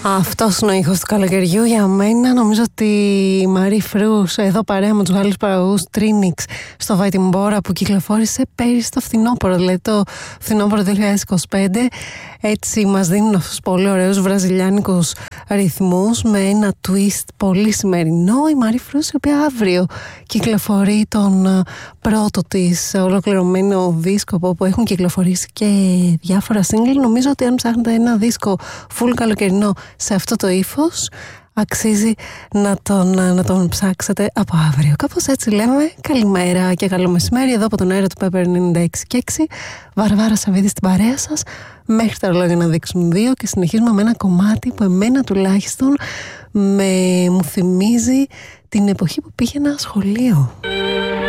Αυτός είναι ο ήχος του καλοκαιριού για μένα. Νομίζω ότι η Μαρή Φρούς εδώ παρέα με τους Γάλλους παραγωγούς Trinix στο Βαϊτιμπόρα που κυκλοφόρησε πέρυσι το φθινόπωρο, δηλαδή το φθινόπωρο 2025. Έτσι μας δίνουν αυτούς πολύ ωραίους βραζιλιάνικους ρυθμούς με ένα twist πολύ σημερινό. Η Μαρή Φρούς, η οποία αύριο κυκλοφορεί τον πρώτο της ολοκληρωμένο δίσκο, όπου έχουν κυκλοφορήσει και διάφορα single. Νομίζω ότι αν ψάχνετε ένα δίσκο full καλοκαιρινό σε αυτό το ύφος, αξίζει να τον ψάξετε από αύριο. Κάπως έτσι λέμε. Καλημέρα και καλό μεσημέρι εδώ από τον αέρα του Pepper 96,6. Βαρβάρα Σαββίδη στην παρέα σας μέχρι τα ρολόγια να δείξουν 2 και συνεχίζουμε με ένα κομμάτι που εμένα τουλάχιστον μου θυμίζει την εποχή που πήγαινα σχολείο.